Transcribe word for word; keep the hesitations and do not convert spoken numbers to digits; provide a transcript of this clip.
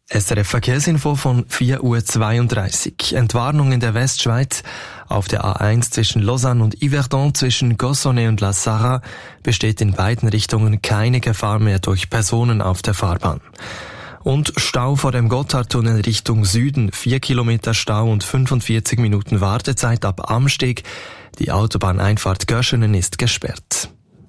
S R F Verkehrsinfo von vier Uhr zweiunddreißig. Entwarnung in der Westschweiz. Auf der A eins zwischen Lausanne und Yverdon, zwischen Gossonay und La Sarre besteht in beiden Richtungen keine Gefahr mehr durch Personen auf der Fahrbahn. Und Stau vor dem Gotthardtunnel Richtung Süden. Vier Kilometer Stau und fünfundvierzig Minuten Wartezeit ab Amsteg. Die Autobahneinfahrt Göschenen ist gesperrt.